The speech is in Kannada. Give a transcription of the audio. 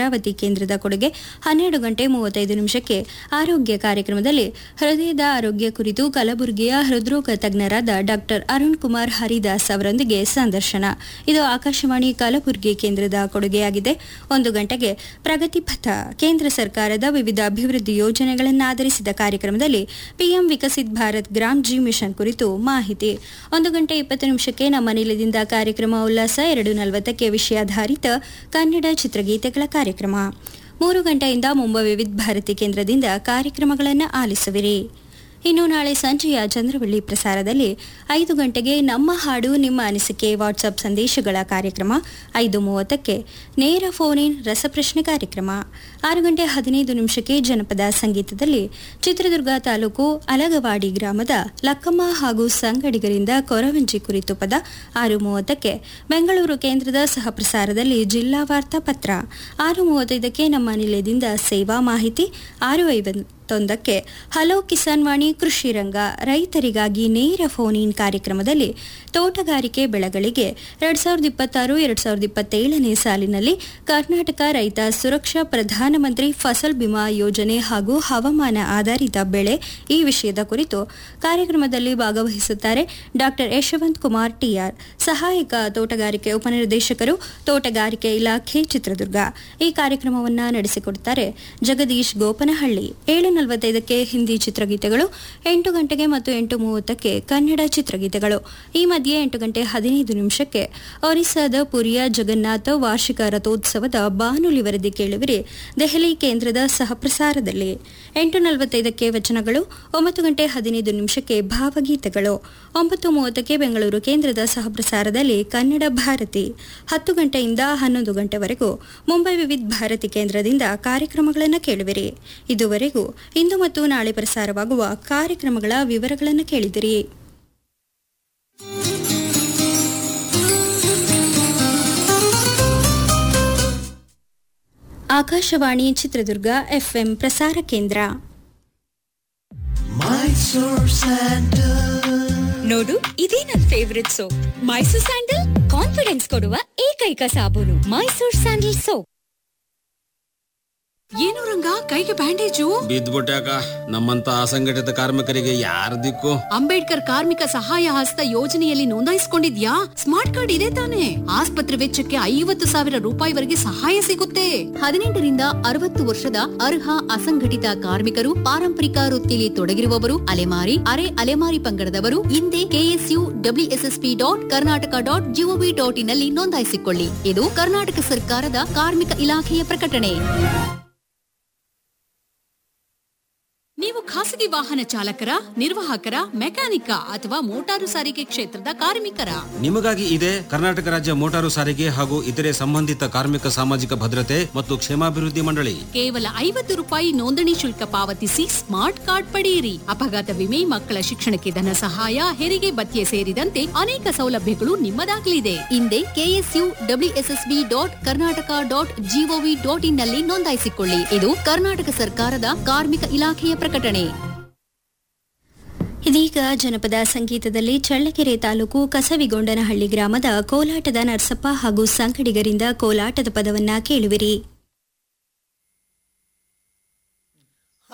ಭದ್ರಾವತಿ ಕೇಂದ್ರದ ಕೊಡುಗೆ. 12:35 ಆರೋಗ್ಯ ಕಾರ್ಯಕ್ರಮದಲ್ಲಿ ಹೃದಯದ ಆರೋಗ್ಯ ಕುರಿತು ಕಲಬುರಗಿಯ ಹೃದ್ರೋಗ ತಜ್ಞರಾದ ಡಾ ಅರುಣ್ ಕುಮಾರ್ ಹರಿದಾಸ್ ಅವರೊಂದಿಗೆ ಸಂದರ್ಶನ. ಇದು ಆಕಾಶವಾಣಿ ಕಲಬುರಗಿ ಕೇಂದ್ರದ ಕೊಡುಗೆಯಾಗಿದೆ. 1 ಗಂಟೆಗೆ ಪ್ರಗತಿ ಪಥ, ಕೇಂದ್ರ ಸರ್ಕಾರದ ವಿವಿಧ ಅಭಿವೃದ್ಧಿ ಯೋಜನೆಗಳನ್ನು ಆಧರಿಸಿದ ಕಾರ್ಯಕ್ರಮದಲ್ಲಿ PM Viksit Bharat gram G mission ಕುರಿತು ಮಾಹಿತಿ. 1:20 ನಮ್ಮ ನಿಲಯದಿಂದ ಕಾರ್ಯಕ್ರಮ ಉಲ್ಲಾಸ. 2:40 ವಿಷಯಾಧಾರಿತ ಕನ್ನಡ ಚಿತ್ರಗೀತೆಗಳ ಕಾರ್ಯಕ್ರಮ. 3 ಗಂಟೆಯಿಂದ ಮುಂಬೈ ವಿವಿಧ ಭಾರತಿ ಕೇಂದ್ರದಿಂದ ಕಾರ್ಯಕ್ರಮಗಳನ್ನು ಆಲಿಸುವಿರಿ. ಇನ್ನು ನಾಳೆ ಸಂಜೆಯ ಚಂದ್ರವಳ್ಳಿ ಪ್ರಸಾರದಲ್ಲಿ 5 ಗಂಟೆಗೆ ನಮ್ಮ ಹಾಡು ನಿಮ್ಮ ಅನಿಸಿಕೆ ವಾಟ್ಸ್ಆಪ್ ಸಂದೇಶಗಳ ಕಾರ್ಯಕ್ರಮ. 5:30 ನೇರ ಫೋನ್ ಇನ್ ರಸಪ್ರಶ್ನೆ ಕಾರ್ಯಕ್ರಮ. 6:15 ಜನಪದ ಸಂಗೀತದಲ್ಲಿ ಚಿತ್ರದುರ್ಗ ತಾಲೂಕು ಅಲಗವಾಡಿ ಗ್ರಾಮದ ಲಕ್ಕಮ್ಮ ಹಾಗೂ ಸಂಗಡಿಗರಿಂದ ಕೊರವಂಜಿ ಕುರಿತು ಪದ. 6:30 ಬೆಂಗಳೂರು ಕೇಂದ್ರದ ಸಹಪ್ರಸಾರದಲ್ಲಿ ಜಿಲ್ಲಾ ವಾರ್ತಾ ಪತ್ರ. 6:35 ನಮ್ಮ ನಿಲಯದಿಂದ ಸೇವಾ ಮಾಹಿತಿ. 6:51 ಹಲೋ ಕಿಸಾನ್ ವಾಣಿ ಕೃಷಿ ರಂಗ, ರೈತರಿಗಾಗಿ ನೇರ ಫೋನ್ ಇನ್ ಕಾರ್ಯಕ್ರಮದಲ್ಲಿ ತೋಟಗಾರಿಕೆ ಬೆಳೆಗಳಿಗೆ 2026-2027ನೇ ಸಾಲಿನಲ್ಲಿ ಕರ್ನಾಟಕ ರೈತ ಸುರಕ್ಷಾ ಪ್ರಧಾನಮಂತ್ರಿ ಫಸಲ್ ಬಿಮಾ ಯೋಜನೆ ಹಾಗೂ ಹವಾಮಾನ ಆಧಾರಿತ ಬೆಳೆ ಈ ವಿಷಯದ ಕುರಿತು ಕಾರ್ಯಕ್ರಮದಲ್ಲಿ ಭಾಗವಹಿಸುತ್ತಾರೆ ಡಾ ಯಶವಂತ್ ಕುಮಾರ್ ಟಿಆರ್, ಸಹಾಯಕ ತೋಟಗಾರಿಕೆ ಉಪನಿರ್ದೇಶಕರು, ತೋಟಗಾರಿಕೆ ಇಲಾಖೆ, ಚಿತ್ರದುರ್ಗ. ಈ ಕಾರ್ಯಕ್ರಮವನ್ನು ನಡೆಸಿಕೊಡುತ್ತಾರೆ ಜಗದೀಶ್ ಗೋಪನಹಳ್ಳಿ. 7:45 ಹಿಂದಿ ಚಿತ್ರಗೀತೆಗಳು. 8 ಗಂಟೆಗೆ ಮತ್ತು 8:30 ಕನ್ನಡ ಚಿತ್ರಗೀತೆಗಳು. ಈ ಮಧ್ಯೆ 8:15 ಒರಿಸ್ಸಾದ ಪುರಿಯ ಜಗನ್ನಾಥ ವಾರ್ಷಿಕ ರಥೋತ್ಸವದ ಬಾನುಲಿ ವರದಿ ಕೇಳುವಿರಿ ದೆಹಲಿ ಕೇಂದ್ರದ ಸಹಪ್ರಸಾರದಲ್ಲಿ. 8:45 ವಚನಗಳು. 9:15 ಭಾವಗೀತೆಗಳು. 9:30 ಬೆಂಗಳೂರು ಕೇಂದ್ರದ ಸಹಪ್ರಸಾರದಲ್ಲಿ ಕನ್ನಡ ಭಾರತಿ. 10 ಗಂಟೆಯಿಂದ 11 ಗಂಟೆವರೆಗೂ ಮುಂಬೈ ವಿವಿಧ ಭಾರತಿ ಕೇಂದ್ರದಿಂದ ಕಾರ್ಯಕ್ರಮಗಳನ್ನು ಕೇಳುವಿರಿ. ಇದುವರೆಗೂ ಇಂದು ಮತ್ತು ನಾಳೆ ಪ್ರಸಾರವಾಗುವ ಕಾರ್ಯಕ್ರಮಗಳ ವಿವರಗಳನ್ನು ಕೇಳಿದಿರಿ. ಆಕಾಶವಾಣಿ ಚಿತ್ರದುರ್ಗ ಎಫ್ಎಂ ಪ್ರಸಾರ ಕೇಂದ್ರ. ನೋಡು, ಇದೇ ನನ್ favourite soap. Mysore sandal confidence ಕೊಡುವ ಏಕೈಕ ಸಾಬೂನು ಮೈಸೂರ್ ಸ್ಯಾಂಡಲ್ ಸೋಪ್. ಏನು ರಂಗ, ಕೈಗೆ ಬ್ಯಾಂಡೇಜು? ಬಿದ್ದ್ಬಿಟ್ಟಾಕ. ನಮ್ಮಂತ ಅಸಂಘಟಿತ ಕಾರ್ಮಿಕರಿಗೆ ಯಾರ ದಿಕ್ಕು? ಅಂಬೇಡ್ಕರ್ ಕಾರ್ಮಿಕ ಸಹಾಯ ಹಸ್ತ ಯೋಜನೆಯಲ್ಲಿ ನೋಂದಾಯಿಸಿಕೊಂಡಿದ್ಯಾ? ಸ್ಮಾರ್ಟ್ ಕಾರ್ಡ್ ಇದೆ ತಾನೆ? ಆಸ್ಪತ್ರೆ ವೆಚ್ಚಕ್ಕೆ 50,000 ರೂಪಾಯಿವರೆಗೆ ಸಹಾಯ ಸಿಗುತ್ತೆ. 18ರಿಂದ 60 ವರ್ಷದ ಅರ್ಹ ಅಸಂಘಟಿತ ಕಾರ್ಮಿಕರು, ಪಾರಂಪರಿಕ ವೃತ್ತಿಯಲ್ಲಿ ತೊಡಗಿರುವವರು, ಅಲೆಮಾರಿ, ಅರೆ ಅಲೆಮಾರಿ ಪಂಗಡದವರು ಹಿಂದೆ KSUWSSP.Karnataka.gov.in ನಲ್ಲಿ ನೋಂದಾಯಿಸಿಕೊಳ್ಳಿ. ಇದು ಕರ್ನಾಟಕ ಸರ್ಕಾರದ ಕಾರ್ಮಿಕ ಇಲಾಖೆಯ ಪ್ರಕಟಣೆ. ನೀವು ಖಾಸಗಿ ವಾಹನ ಚಾಲಕರ, ನಿರ್ವಾಹಕರ, ಮೆಕ್ಯಾನಿಕ ಅಥವಾ ಮೋಟಾರು ಸಾರಿಗೆ ಕ್ಷೇತ್ರದ ಕಾರ್ಮಿಕರ? ನಿಮಗಾಗಿ ಇದೆ ಕರ್ನಾಟಕ ರಾಜ್ಯ ಮೋಟಾರು ಸಾರಿಗೆ ಹಾಗೂ ಇತರೆ ಸಂಬಂಧಿತ ಕಾರ್ಮಿಕ ಸಾಮಾಜಿಕ ಭದ್ರತೆ ಮತ್ತು ಕ್ಷೇಮಾಭಿವೃದ್ಧಿ ಮಂಡಳಿ. ಕೇವಲ 50 ರೂಪಾಯಿ ನೋಂದಣಿ ಶುಲ್ಕ ಪಾವತಿಸಿ ಸ್ಮಾರ್ಟ್ ಕಾರ್ಡ್ ಪಡೆಯಿರಿ. ಅಪಘಾತ ವಿಮೆ, ಮಕ್ಕಳ ಶಿಕ್ಷಣಕ್ಕೆ ಧನ ಸಹಾಯ, ಹೆರಿಗೆ ಭತ್ಯೆ ಸೇರಿದಂತೆ ಅನೇಕ ಸೌಲಭ್ಯಗಳು ನಿಮ್ಮದಾಗಲಿದೆ. ಹಿಂದೆ KSUWSSP.Karnataka.gov.in ನಲ್ಲಿ ನೋಂದಾಯಿಸಿಕೊಳ್ಳಿ. ಇದು ಕರ್ನಾಟಕ ಸರ್ಕಾರದ ಕಾರ್ಮಿಕ ಇಲಾಖೆಯ ಪ್ರಕಟಣೆ. ಇದೀಗ ಜನಪದ ಸಂಗೀತದಲ್ಲಿ ಚಳ್ಳಕೆರೆ ತಾಲೂಕು ಕಸವಿಗೊಂಡನಹಳ್ಳಿ ಗ್ರಾಮದ ಕೋಲಾಟದ ನರಸಪ್ಪ ಹಾಗೂ ಸಂಗಡಿಗರಿಂದ ಕೋಲಾಟದ ಪದವನ್ನ ಕೇಳುವಿರಿ.